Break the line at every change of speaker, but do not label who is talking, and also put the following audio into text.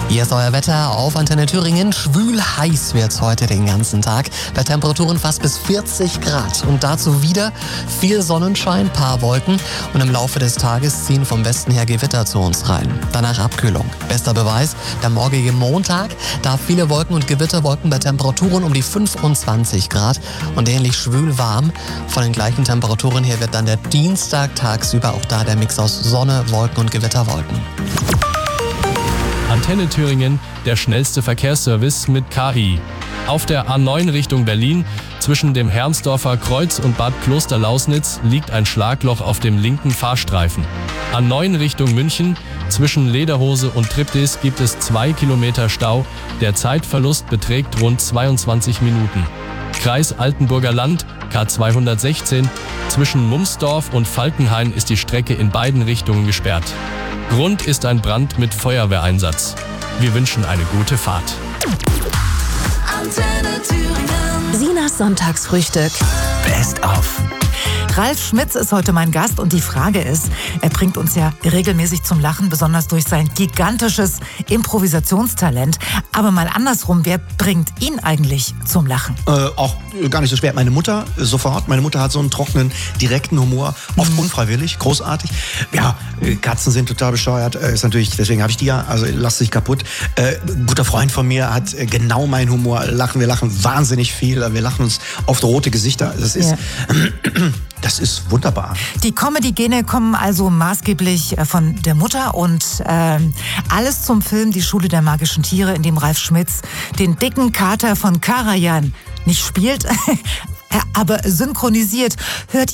Hier ist euer Wetter auf Antenne Thüringen. Schwül heiß wird's heute den ganzen Tag. Bei Temperaturen fast bis 40 Grad. Und dazu wieder viel Sonnenschein, paar Wolken. Und im Laufe des Tages ziehen vom Westen her Gewitter zu uns rein. Danach Abkühlung. Bester Beweis, der morgige Montag. Da viele Wolken und Gewitterwolken bei Temperaturen um die 25 Grad. Und ähnlich schwül warm. Von den gleichen Temperaturen her wird dann der Dienstag tagsüber auch da der Mix aus Sonne, Wolken und Gewitterwolken.
Antenne Thüringen, der schnellste Verkehrsservice mit KI. Auf der A9 Richtung Berlin, zwischen dem Hermsdorfer Kreuz und Bad Klosterlausnitz, liegt ein Schlagloch auf dem linken Fahrstreifen. A9 Richtung München, zwischen Lederhose und Triptis gibt es 2 Kilometer Stau. Der Zeitverlust beträgt rund 22 Minuten. Kreis Altenburger Land, K216, zwischen Mumsdorf und Falkenhain ist die Strecke in beiden Richtungen gesperrt. Grund ist ein Brand mit Feuerwehreinsatz. Wir wünschen eine gute Fahrt.
Antenne Thüringen.
Sinas Sonntagsfrühstück.
Best of.
Ralf Schmitz ist heute mein Gast und die Frage ist, er bringt uns ja regelmäßig zum Lachen, besonders durch sein gigantisches Improvisationstalent. Aber mal andersrum, wer bringt ihn eigentlich zum Lachen?
Auch gar nicht so schwer. Meine Mutter sofort. Meine Mutter hat so einen trockenen, direkten Humor, oft unfreiwillig, großartig. Ja, Katzen sind total bescheuert, ist natürlich, deswegen habe ich die ja, also lass dich kaputt. Ein guter Freund von mir hat genau meinen Humor, wir lachen wahnsinnig viel, wir lachen uns auf rote Gesichter. Das ist wunderbar.
Die Comedy-Gene kommen also maßgeblich von der Mutter und alles zum Film Die Schule der magischen Tiere, in dem Ralf Schmitz den dicken Kater von Karajan nicht spielt, aber synchronisiert. Hört